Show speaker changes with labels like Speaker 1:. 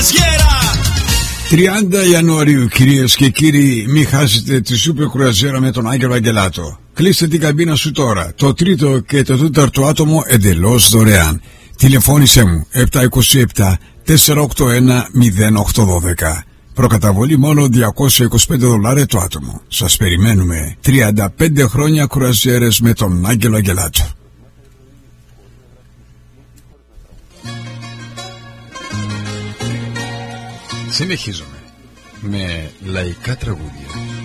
Speaker 1: 30 Ιανουαρίου, κυρίες και κύριοι, μην χάσετε τη σούπερ κρουαζιέρα με τον Άγγελο Αγγελάτο. Κλείστε την καμπίνα σου τώρα. Το τρίτο και το τέταρτο άτομο εντελώς δωρεάν. Τηλεφώνησέ μου 727 481 0812. Προκαταβολή μόνο $225 το άτομο. Σας περιμένουμε. 35 χρόνια κρουαζιέρες με τον Άγγελο Αγγελάτο. Συνεχίζουμε με λαϊκά τραγούδια.